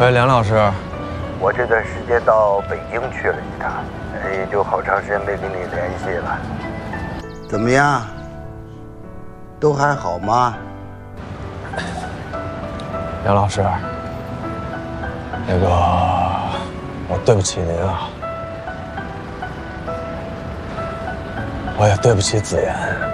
喂，梁老师， 我这段时间到北京去了一趟，也就好长时间没跟你联系了。怎么样？都还好吗？ 梁老师，那个，我对不起您啊，我也对不起子言。